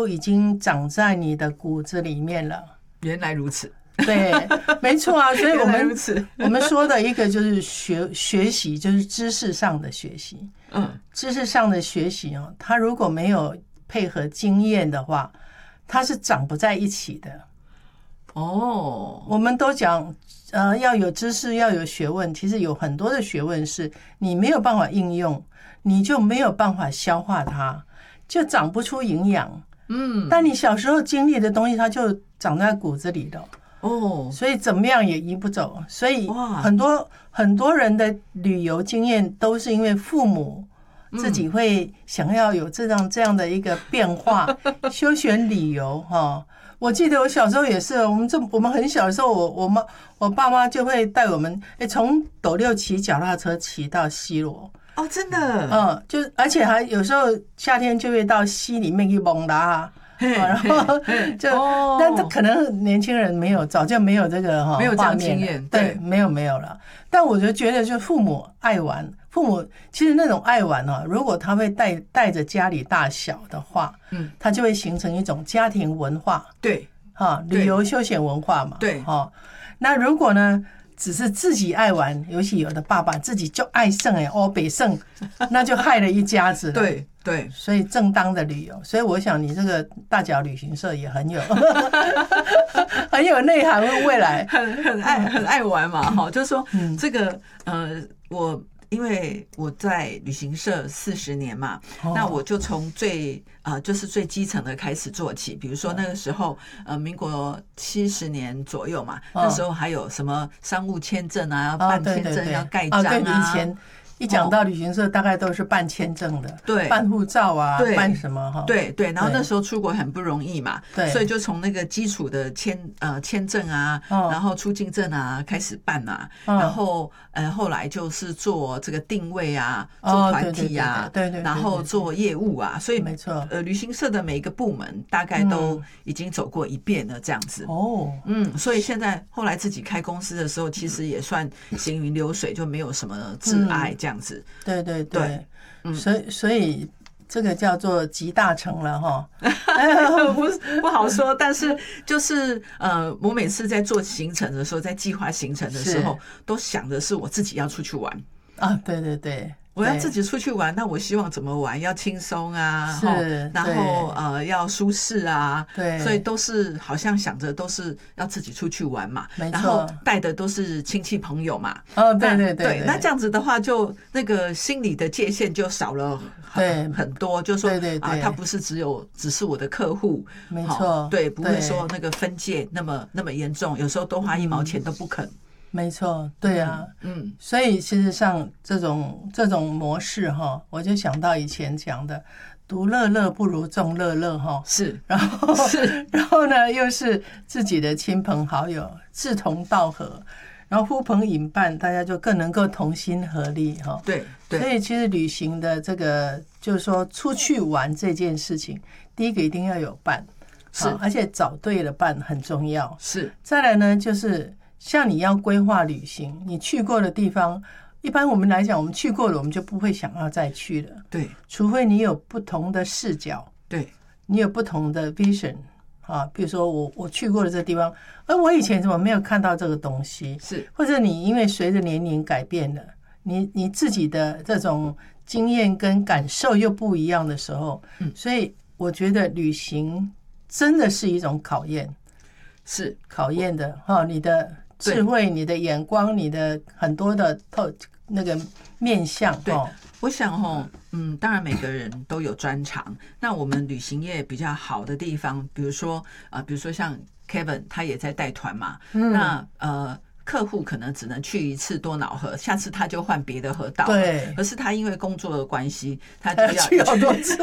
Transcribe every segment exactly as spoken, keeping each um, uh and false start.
都已经长在你的骨子里面了。 原来如此。 对，没错啊，所以我们我们说的一个就是学学习，就是知识上的学习。嗯，知识上的学习哦，它如果没有配合经验的话，它是长不在一起的。哦，我们都讲，呃，要有知识，要有学问。其实有很多的学问是你没有办法应用，你就没有办法消化它，就长不出营养。嗯，但你小时候经历的东西，它就长在骨子里了。哦，所以怎么样也移不走。所以很多很多人的旅游经验都是因为父母自己会想要有这样这样的一个变化，休闲旅游哈。我记得我小时候也是，我们这我们很小的时候，我我妈我爸妈就会带我们，哎，从斗六骑脚踏车骑到西螺。 哦，真的， 嗯，就而且还有时候夏天就会到溪里面去蒙拉。然后就，但这可能年轻人没有，早就没有这个哈， 没有这样经验， 对，没有没有了。但我就觉得，就父母爱玩，父母其实那种爱玩啊，如果他会带带着家里大小的话，嗯，他就会形成一种家庭文化， 对， 哈，旅游休闲文化嘛， 对， 哈。那如果呢，只是自己爱玩，尤其有的爸爸自己就爱胜哎，哦北胜，那就害了一家子了， 对。对， 所以正当的旅游，所以我想你这个大脚旅行社也很有很有内涵，未来很很爱很爱玩嘛，哈，就是说这个呃，我因为我在旅行社四十年嘛，哦、那我就从最啊、呃、就是最基层的开始做起，比如说那个时候呃民国七十年左右嘛，哦、那时候还有什么商务签证啊，要办签证、哦、要盖章啊。 哦、对以前一讲到旅行社，大概都是办签证的，对，办护照啊，办什么哈？ 对对，然后那时候出国很不容易嘛，对，所以就从那个基础的签呃签证啊，哦、然后出境证啊开始办啊，哦、然后呃后来就是做这个定位啊，做团体啊， 对对， 然后做业务啊，所以没错， 呃旅行社的每一个部门大概都已经走过一遍了，这样子。哦，嗯，所以现在后来自己开公司的时候，其实也算行云流水，就没有什么挚爱。这样子， 对对对，嗯、所以所以这个叫做集大成了哈， 不不好说，但是就是呃，我每次在做行程的时候，在计划行程的时候，都想的是我自己要出去玩啊，对对对。 我要自己出去玩，那我希望怎么玩？要轻松啊，是，然后呃要舒适啊，对，所以都是好像想着都是要自己出去玩嘛，没错，然后带的都是亲戚朋友嘛， 哦，对对 对, 对，那这样子的话，就那个心理的界限就少了很很多，就说对对对啊，他不是只有只是我的客户， 没错， 对，不会说那个分界那么那么严重，有时候多花一毛钱都不肯。 没错，对啊，嗯，所以事实上这种这种模式哈，我就想到以前讲的“独乐乐不如众乐乐”哈， 是， 然后是，然后呢又是自己的亲朋好友志同道合，然后呼朋引伴，大家就更能够同心合力哈。 对对， 所以其实旅行的这个就是说出去玩这件事情，第一个一定要有伴，是，而且找对了伴很重要。 是， 再来呢就是。像你要规划旅行，你去过的地方，一般我们来讲，我们去过了，我们就不会想要再去了。 对， 除非你有不同的视角， 对， 你有不同的 vision 啊，比如说我我去过的这个地方，而我以前怎么没有看到这个东西？ 是， 或者你因为随着年龄改变了，你你自己的这种经验跟感受又不一样的时候，嗯，所以我觉得旅行真的是一种考验， 是考验的哈，你的。智慧，你的眼光，你的很多的透那个面向。 对，我想哈，嗯，当然每个人都有专长。那我们旅行业比较好的地方，比如说啊、呃，比如说像 Kevin 他也在带团嘛，嗯、那呃。客户可能只能去一次多瑙河，下次他就换别的河道。 对， 可是他因为工作的关系，他就要去好多次。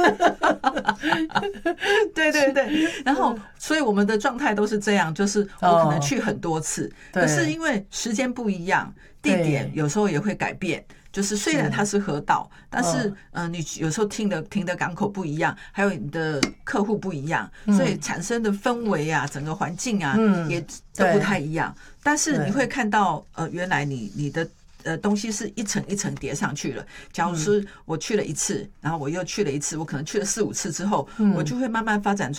对对对，然后所以我们的状态都是这样，就是我可能去很多次，哦、可是因为时间不一样，地点有时候也会改变。就是虽然它是河道，但是嗯、呃，你有时候停的停的港口不一样，还有你的客户不一样，所以产生的氛围啊，整个环境啊，嗯、也都不太一样。但是你会看到，呃，原来你你的呃东西是一层一层叠上去了。假如是我去了一次，然后我又去了一次，我可能去了四五次之后，嗯、我就会慢慢发展出。